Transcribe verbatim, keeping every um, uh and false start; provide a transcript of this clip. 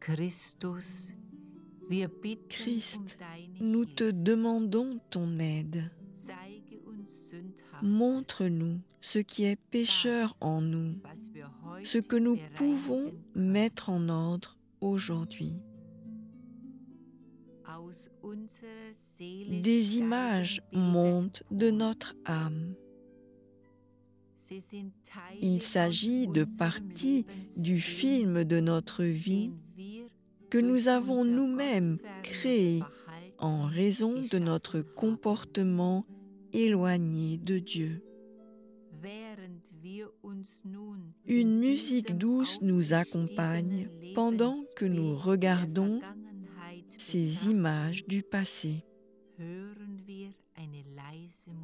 Christ, nous te demandons ton aide. Montre-nous ce qui est pécheur en nous, ce que nous pouvons mettre en ordre aujourd'hui. Des images montent de notre âme. Il s'agit de parties du film de notre vie que nous avons nous-mêmes créé en raison de notre comportement éloigné de Dieu. Une musique douce nous accompagne pendant que nous regardons ces images du passé.